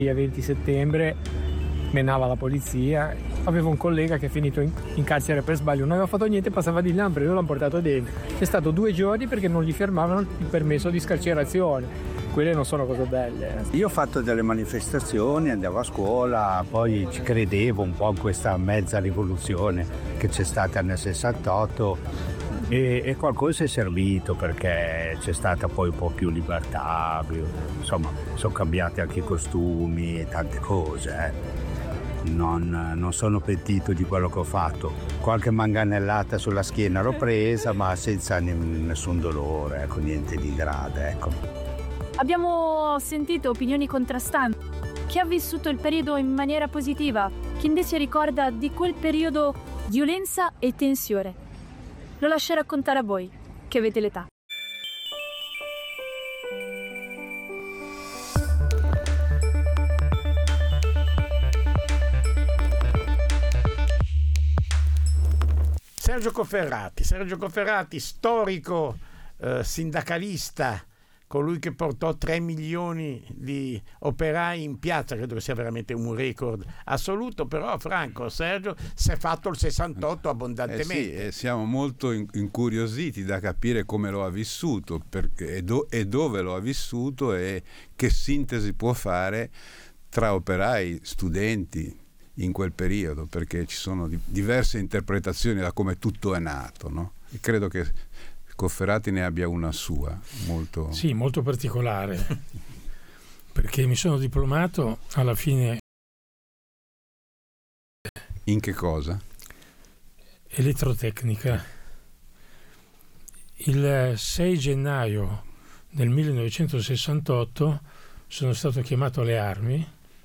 Il 20 settembre menava la polizia, avevo un collega che è finito in carcere per sbaglio, non aveva fatto niente, passava di là, l'hanno portato dentro. È stato 2 giorni perché non gli fermavano il permesso di scarcerazione. Quelle non sono cose belle. Io ho fatto delle manifestazioni, andavo a scuola, poi ci credevo un po' in questa mezza rivoluzione che c'è stata nel 68 e qualcosa è servito perché c'è stata poi un po' più libertà, insomma sono cambiati anche i costumi e tante cose. Non sono pentito di quello che ho fatto. Qualche manganellata sulla schiena l'ho presa, ma senza nessun dolore, niente di grave, Abbiamo sentito opinioni contrastanti. Chi ha vissuto il periodo in maniera positiva, chi invece ricorda di quel periodo violenza e tensione. Lo lascio raccontare a voi, che avete l'età. Sergio Cofferati, storico sindacalista, colui che portò 3 milioni di operai in piazza, credo che sia veramente un record assoluto, però Sergio si è fatto il 68 abbondantemente. Sì, siamo molto incuriositi da capire come lo ha vissuto e dove lo ha vissuto e che sintesi può fare tra operai, studenti in quel periodo, perché ci sono diverse interpretazioni da come tutto è nato, no? E credo che Cofferati ne abbia una sua, molto... Sì, molto particolare, perché mi sono diplomato alla fine... In che cosa? Elettrotecnica. Il 6 gennaio del 1968 sono stato chiamato alle armi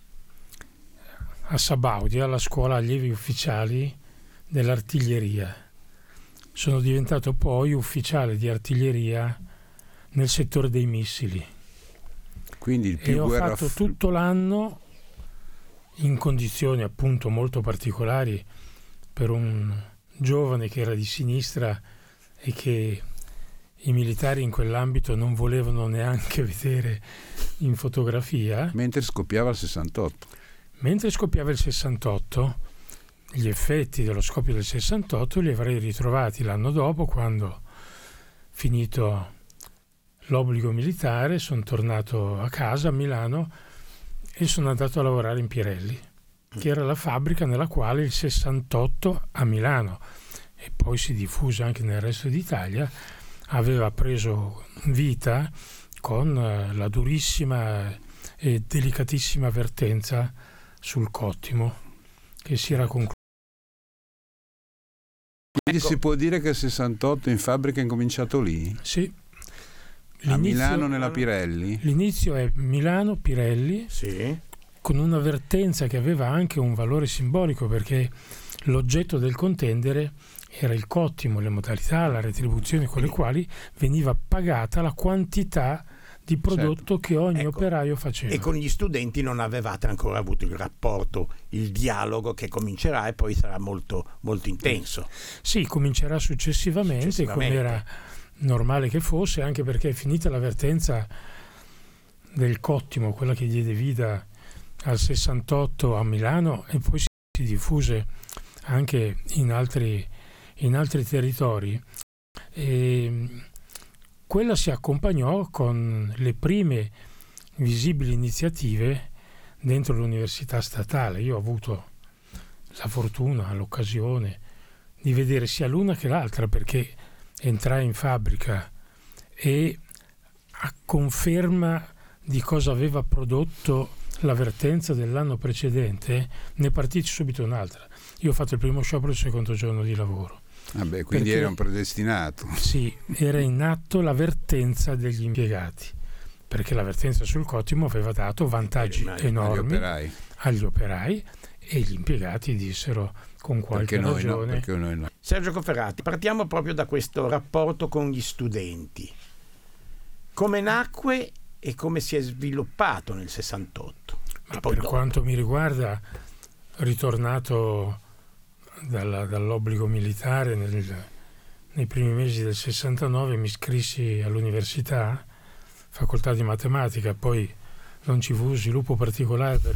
a Sabaudia, alla scuola allievi ufficiali dell'artiglieria. Sono diventato poi ufficiale di artiglieria nel settore dei missili. Quindi il più e ho fatto tutto l'anno in condizioni appunto molto particolari per un giovane che era di sinistra e che i militari in quell'ambito non volevano neanche vedere in fotografia. Mentre scoppiava il 68. Mentre scoppiava il 68, gli effetti dello scoppio del 68 li avrei ritrovati l'anno dopo, quando, finito l'obbligo militare, sono tornato a casa a Milano e sono andato a lavorare in Pirelli, che era la fabbrica nella quale il 68 a Milano, e poi si diffuse anche nel resto d'Italia, aveva preso vita con la durissima e delicatissima avvertenza sul cottimo, che si era conclusa. Quindi si può dire che il 68 in fabbrica è incominciato lì? Sì. A Milano nella Pirelli? L'inizio è Milano, Pirelli, sì, con un'avvertenza che aveva anche un valore simbolico, perché l'oggetto del contendere era il cottimo, le modalità, la retribuzione con le quali veniva pagata la quantità di prodotto che ogni operaio faceva. E con gli studenti non avevate ancora avuto il rapporto, il dialogo che comincerà e poi sarà molto, molto intenso. Sì, comincerà successivamente. Come era normale che fosse, anche perché è finita l'avvertenza del cottimo, quella che diede vita al 68 a Milano, e poi si diffuse anche in altri territori. E quella si accompagnò con le prime visibili iniziative dentro l'università statale. Io ho avuto la fortuna, l'occasione di vedere sia l'una che l'altra, perché entrai in fabbrica e, a conferma di cosa aveva prodotto l'avvertenza dell'anno precedente, ne partì subito un'altra. Io ho fatto il primo sciopero il secondo giorno di lavoro. Vabbè, quindi era un predestinato. Sì, era in atto l'avvertenza degli impiegati, perché l'avvertenza sul cottimo aveva dato vantaggi enormi agli operai, e gli impiegati dissero con qualche ragione. Perché noi no. Sergio Cofferati, partiamo proprio da questo rapporto con gli studenti. Come nacque e come si è sviluppato nel 68? Ma per quanto mi riguarda, ritornato dall'obbligo militare nei primi mesi del 69, mi iscrissi all'università, facoltà di matematica, poi non ci fu sviluppo particolare per